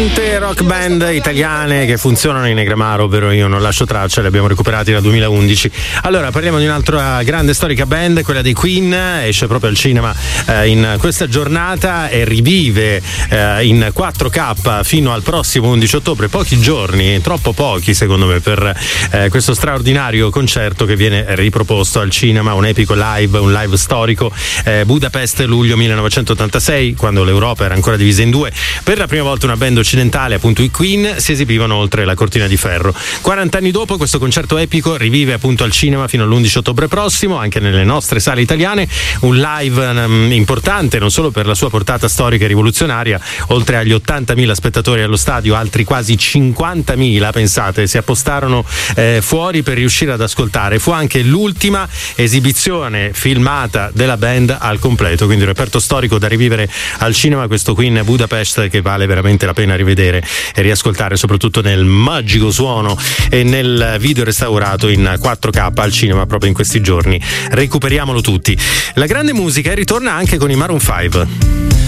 Tante rock band italiane che funzionano in Negramaro, ovvero Io non lascio traccia, le abbiamo recuperate nel 2011. Allora parliamo di un'altra grande storica band, quella dei Queen. Esce proprio al cinema in questa giornata e rivive in 4K fino al prossimo 11 ottobre, pochi giorni, troppo pochi secondo me per questo straordinario concerto che viene riproposto al cinema, un epico live, un live storico, Budapest, luglio 1986, quando l'Europa era ancora divisa in due. Per la prima volta una band occidentale, appunto i Queen, si esibivano oltre la cortina di ferro. 40 anni dopo questo concerto epico rivive appunto al cinema fino all'11 ottobre prossimo, anche nelle nostre sale italiane, un live importante non solo per la sua portata storica e rivoluzionaria, oltre agli 80.000 spettatori allo stadio, altri quasi 50.000, pensate, si appostarono fuori per riuscire ad ascoltare. Fu anche l'ultima esibizione filmata della band al completo, quindi un reperto storico da rivivere al cinema, questo Queen Budapest, che vale veramente la pena rivedere e riascoltare, soprattutto nel magico suono e nel video restaurato in 4K al cinema proprio in questi giorni. Recuperiamolo tutti. La grande musica ritorna anche con i Maroon 5.